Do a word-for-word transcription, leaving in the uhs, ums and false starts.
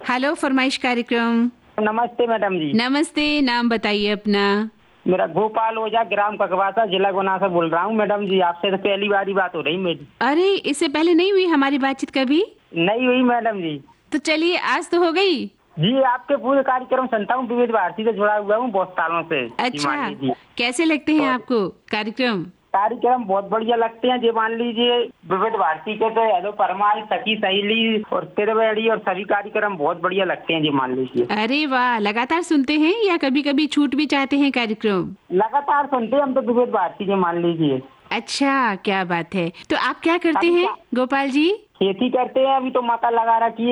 Hello फरमाइश कार्यक्रम। नमस्ते मैडम जी। नमस्ते, नाम बताइए अपना। मेरा गोपाल ओझा, ग्राम ककवासा, जिला गुना से बोल रहा हूँ मैडम जी। आपसे तो पहली बार ही बात हो रही मेरी। अरे, इससे पहले नहीं हुई हमारी बातचीत कभी? नहीं हुई मैडम जी। तो चलिए, आज तो हो गई। जी, आपके पूरे कार्यक्रम सुनता हूँ, विविध भारती से जुड़ा हुआ हूँ बहुत सालों से। जी मान अच्छा, लीजिए। कैसे लगते हैं और आपको कार्यक्रम? कार्यक्रम बहुत बढ़िया लगते हैं। जी मान लीजिए, विविध भारती के तो हेलो फरमाइश, सखी सहेली और त्रिवेणी और सभी कार्यक्रम बहुत बढ़िया लगते हैं। जी मान लीजिए। अरे वाह, लगातार सुनते हैं या कभी कभी छूट भी चाहते हैं कार्यक्रम? लगातार सुनते हैं हम तो विविध भारती। जी मान लीजिए। अच्छा, क्या बात है। तो आप क्या करते अभी हैं क्या गोपाल जी? खेती करते हैं, अभी तो मक्का लगा रखी है।